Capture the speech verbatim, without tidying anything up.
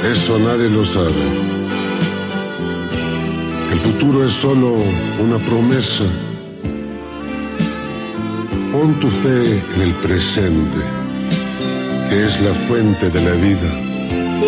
Eso nadie lo sabe. El futuro es solo una promesa. Pon tu fe en el presente, que es la fuente de la vida.